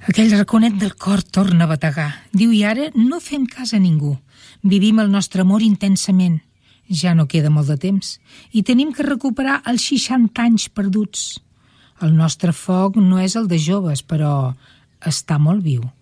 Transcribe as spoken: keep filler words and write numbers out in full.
Aquell raconet del cor torna a bategar. Diu, i ara no fem cas a ningú. Vivim el nostre amor intensament. Ja no queda molt de temps. I tenim que recuperar els seixanta anys perduts. El nostre foc no és el de joves, però està molt viu.